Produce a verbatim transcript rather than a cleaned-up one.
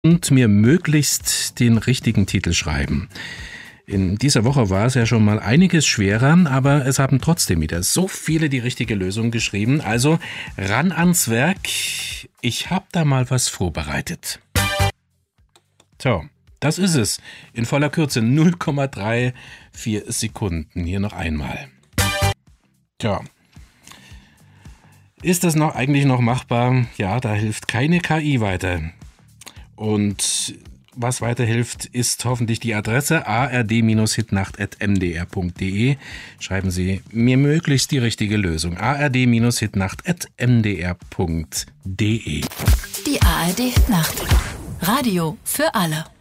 und mir möglichst den richtigen Titel schreiben. In dieser Woche war es ja schon mal einiges schwerer, aber es haben trotzdem wieder so viele die richtige Lösung geschrieben. Also ran ans Werk. Ich habe da mal was vorbereitet. So, das ist es. In voller Kürze null Komma drei vier Sekunden. Hier noch einmal. Tja. Ist das noch eigentlich noch machbar? Ja, da hilft keine K I weiter. Und was weiterhilft, ist hoffentlich die Adresse a r d hitnacht at m d r punkt d e. Schreiben Sie mir möglichst die richtige Lösung. a r d hitnacht at m d r punkt d e. Die A R D Hitnacht. Radio für alle.